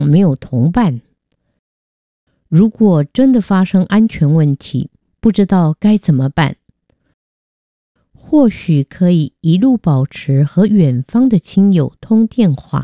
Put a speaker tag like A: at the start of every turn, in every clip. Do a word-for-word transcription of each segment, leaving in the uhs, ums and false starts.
A: 没有同伴。如果真的发生安全问题，不知道该怎么办。或许可以一路保持和远方的亲友通电话。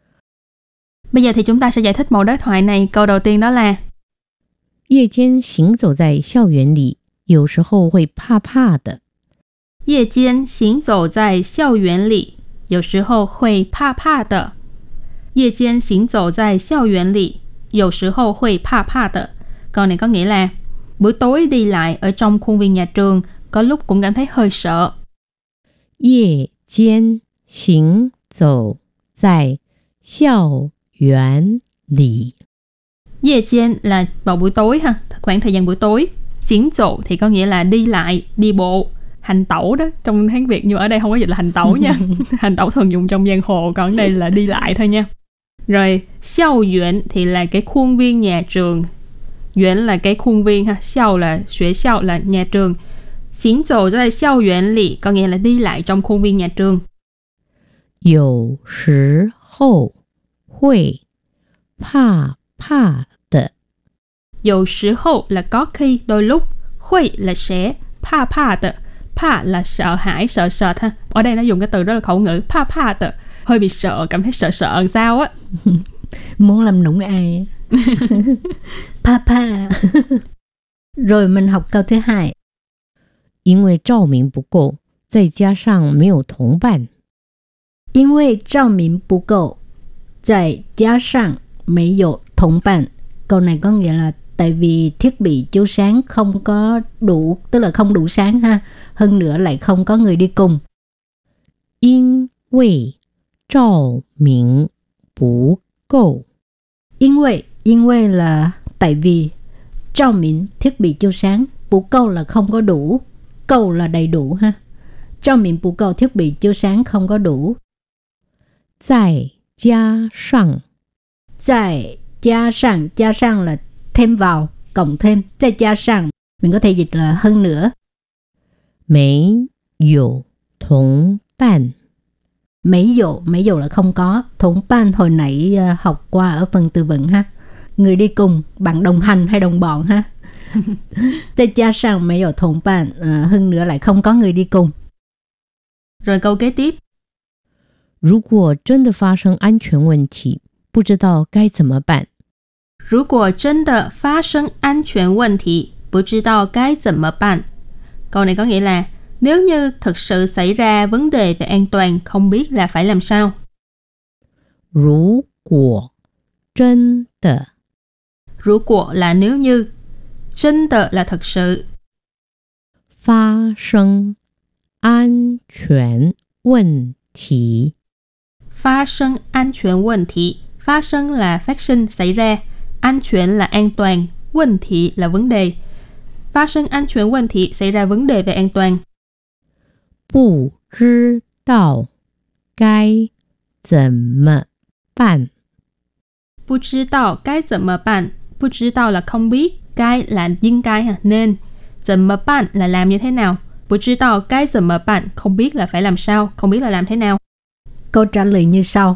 B: Bây giờ thì chúng ta sẽ giải thích mẫu đối thoại này. Câu đầu tiên đó là
A: 夜间行走在校园里，有时候会怕怕的。
B: 夜间行走在校园里，有时候会怕怕的。夜间行走在校园里，有时候会怕怕的. Câu này có nghĩa là buổi tối đi lại ở trong khuôn viên nhà trường, có lúc cũng cảm thấy hơi sợ.
A: 夜间行走在校园里.
B: 夜間 là vào buổi tối ha, khoảng thời gian buổi tối. Xiển dụ thì có nghĩa là đi lại, đi bộ, hành tẩu đó trong Hán Việt, nhưng ở đây không có dịch là hành tẩu nha. Hành tẩu thường dùng trong giang hồ, còn ở đây là đi lại thôi nha. Rồi, xiao yuan thì là cái khuôn viên nhà trường. Yuan là cái khuôn viên ha, xiao là xuế xiao là nhà trường. Xiển dụ在校园里 có nghĩa là đi lại trong khuôn viên nhà trường.
A: 有时候会怕怕的.
B: 有时候 là có khi, đôi lúc. Huy là sẽ, pa pa的. Pa là sợ hãi, sợ sệt ha. Ở đây nó dùng cái từ đó là khẩu ngữ pa pa de. Hơi bị sợ, cảm thấy sợ sợ làm sao á.
C: Muốn làm nũng ai. Pa pa. Rồi mình học câu thứ hai.
A: 因为照明不够，再加上没有同伴。
C: 因为照明不够，再加上没有同伴. Câu này có nghĩa là tại vì thiết bị chiếu sáng không có đủ, tức là không đủ sáng ha. Hơn nữa lại không có người đi cùng.
A: 因为照明不够.
C: 因为, 因为 là tại vì. 照明 thiết bị chiếu sáng. 不够 là không có đủ. Cầu là đầy đủ ha. 照明不够 thiết bị chiếu sáng không có đủ.
A: 再加上.
C: 再加上, 加上 là thêm vào, cộng thêm. 再加上 mình có thể dịch là hơn nữa.
A: 没有同伴.
C: 没有, 没有 là không có. 同伴 hồi nãy uh, học qua ở phần từ vựng ha. Người đi cùng, bạn đồng hành hay đồng bọn ha. 再加上没有同伴, uh, hơn nữa lại không có người đi cùng.
B: Rồi câu kế tiếp.
A: 如果真的发生安全问题，不知道该怎么办。
B: 如果真的发生安全问题，不知道该怎么办. Câu này có nghĩa là nếu như thực sự xảy ra vấn đề về an toàn, không biết là phải làm sao.
A: 如果真的.
B: 如果 là nếu như. 真的 là thực sự.
A: 发生安全问题.
B: 发生安全问题. Phát sinh là phát sinh, xảy ra. An全 là an toàn. Vấn thị là vấn đề. Phát sinh an toàn vấn thị, xảy ra vấn đề về an toàn.
A: 不知道该怎么办.
B: 不知道该怎么办. 不知道 là không biết. Cái là nhưng cái ha, nên. 怎么办 là làm như thế nào. 不知道该怎么办, không biết là phải làm sao, không biết là làm thế nào.
C: Câu trả lời như sau.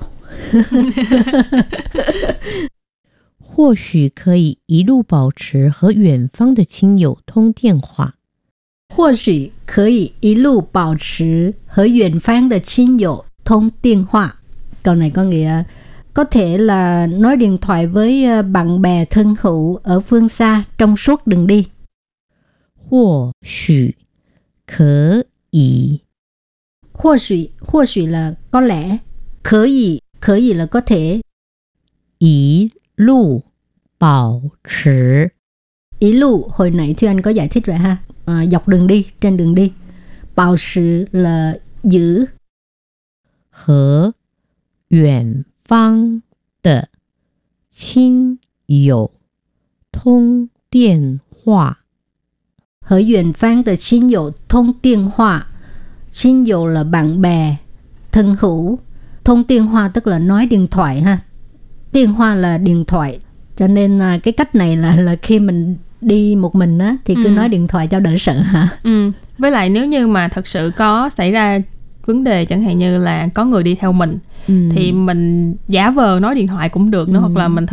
A: 或许可以一路保持和远方的亲友通电话。
C: 或许可以一路保持和远方的亲友通电话. Câu này có nghĩa có thể là nói điện thoại với bạn bè thân hữu ở phương xa trong suốt đường đi.
A: 或许可以.
C: 或许, 或许 là có lẽ. 可以, 可以 là có thể.
A: 一路保持.
C: 一路, hồi nãy Thúy Anh có giải thích rồi ha. À, dọc đường đi, trên đường đi. Bảo sự là giữ.
A: 和远方的亲友通电话.
C: 和远方的亲友通电话. 亲友 là bạn bè, thân hữu. Thông điện thoại tức là nói điện thoại ha. Điện thoại là điện thoại. Cho nên cái cách này là là khi mình đi một mình á thì cứ ừ. nói điện thoại cho đỡ sợ hả?
B: Ừ. Với lại nếu như mà thật sự có xảy ra vấn đề chẳng hạn như là có người đi theo mình,
C: Ừ.
B: thì mình giả vờ nói điện thoại cũng được nữa,
C: Ừ.
B: hoặc là mình